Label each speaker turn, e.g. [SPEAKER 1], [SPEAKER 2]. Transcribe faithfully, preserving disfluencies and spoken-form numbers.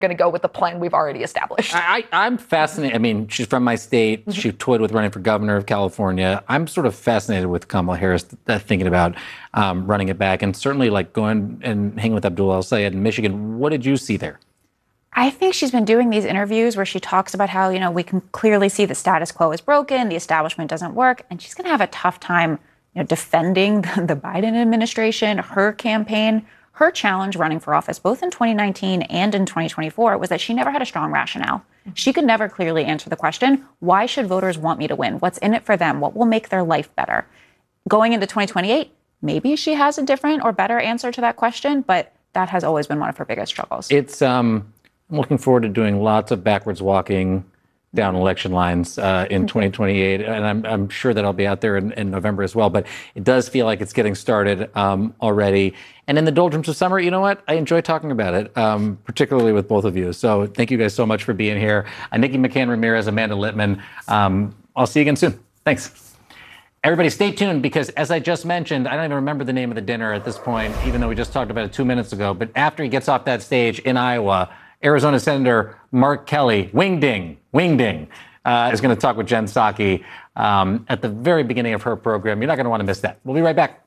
[SPEAKER 1] going to go with the plan we've already established.
[SPEAKER 2] I, I'm fascinated. I mean, she's from my state. Mm-hmm. She toyed with running for governor of California. I'm sort of fascinated with Kamala Harris, uh, thinking about um, running it back, and certainly like going and hanging with Abdul El-Sayed in Michigan. What did you see there?
[SPEAKER 3] I think she's been doing these interviews where she talks about how, you know, we can clearly see the status quo is broken, the establishment doesn't work, and she's going to have a tough time, you know, defending the, the Biden administration, her campaign. Her challenge running for office, both in twenty nineteen and in twenty twenty-four, was that she never had a strong rationale. She could never clearly answer the question, why should voters want me to win? What's in it for them? What will make their life better? Going into twenty twenty-eight, maybe she has a different or better answer to that question, but that has always been one of her biggest struggles.
[SPEAKER 2] It's, um, I'm looking forward to doing lots of backwards walking down election lines uh, in twenty twenty-eight, and I'm, I'm sure that I'll be out there in, in November as well, but it does feel like it's getting started um, already. And in the doldrums of summer, you know what? I enjoy talking about it, um, particularly with both of you. So thank you guys so much for being here. Uh, Nikki McCann Ramirez, Amanda Littman. Um, I'll see you again soon. Thanks. Everybody stay tuned, because as I just mentioned, I don't even remember the name of the dinner at this point, even though we just talked about it two minutes ago, but after he gets off that stage in Iowa, Arizona Senator Mark Kelly, wing-ding, wing-ding, uh, is going to talk with Jen Psaki um, at the very beginning of her program. You're not going to want to miss that. We'll be right back.